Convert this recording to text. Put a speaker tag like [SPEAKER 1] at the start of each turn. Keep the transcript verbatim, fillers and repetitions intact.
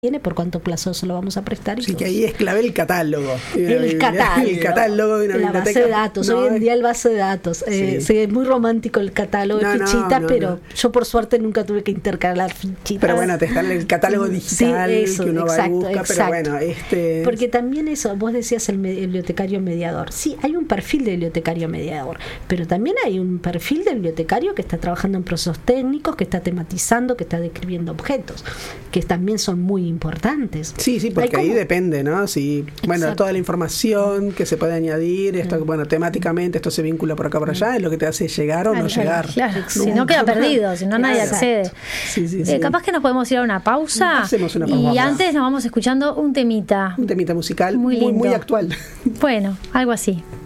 [SPEAKER 1] tiene, por cuánto plazo se lo vamos a prestar. Y
[SPEAKER 2] sí,
[SPEAKER 1] todo.
[SPEAKER 2] Que ahí es clave el catálogo.
[SPEAKER 1] El catálogo.
[SPEAKER 2] El catálogo de una
[SPEAKER 1] la
[SPEAKER 2] biblioteca.
[SPEAKER 1] base de datos.
[SPEAKER 2] No,
[SPEAKER 1] Hoy en día el base de datos. Sí. Eh, sí, es muy romántico el catálogo
[SPEAKER 2] no,
[SPEAKER 1] de fichitas,
[SPEAKER 2] no, no,
[SPEAKER 1] pero
[SPEAKER 2] no.
[SPEAKER 1] yo por suerte nunca tuve que intercalar fichitas.
[SPEAKER 2] Pero bueno, te está en el catálogo digital, sí, eso, que uno exacto, va y busca,
[SPEAKER 1] exacto.
[SPEAKER 2] pero bueno, este...
[SPEAKER 1] Porque también eso, vos decías el, el bibliotecario mediador. Sí, hay un perfil de bibliotecario mediador, pero también hay un perfil del bibliotecario que está trabajando en procesos técnicos, que está tematizando, que está describiendo objetos, que también son muy importantes.
[SPEAKER 2] Sí, sí, porque ahí depende, ¿no? Si, bueno, exacto. Toda la información que se puede añadir, esto, sí. Bueno, temáticamente esto se vincula por acá por allá, es lo que te hace llegar o claro, no llegar.
[SPEAKER 3] Claro, si no queda perdido, si no claro. nadie accede.
[SPEAKER 2] Sí, sí,
[SPEAKER 3] eh,
[SPEAKER 2] sí.
[SPEAKER 3] Capaz que nos podemos ir a una pausa.
[SPEAKER 2] Hacemos una pausa.
[SPEAKER 3] Y antes nos vamos escuchando un temita.
[SPEAKER 2] Un temita musical muy, muy, muy actual.
[SPEAKER 3] Bueno, algo así.